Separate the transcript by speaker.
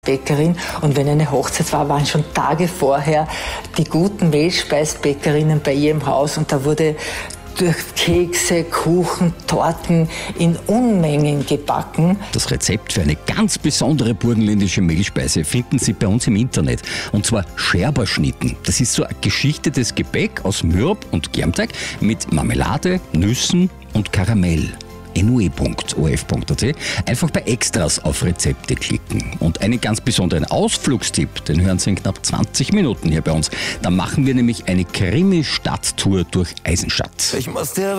Speaker 1: Bäckerin, und wenn eine Hochzeit war, waren schon Tage vorher die guten Mehlspeisbäckerinnen bei ihrem Haus, und da wurde durch Kekse, Kuchen, Torten in Unmengen gebacken.
Speaker 2: Das Rezept für eine ganz besondere burgenländische Mehlspeise finden Sie bei uns im Internet. Und zwar Scherberschnitten. Das ist so eine geschichtetes Gebäck aus Mürb und Germteig mit Marmelade, Nüssen und Karamell. nue.of.at. Einfach bei Extras auf Rezepte klicken. Und einen ganz besonderen Ausflugstipp, den hören Sie in knapp 20 Minuten hier bei uns. Da machen wir nämlich eine Krimi-Stadttour durch Eisenstadt.
Speaker 3: Ich muss dir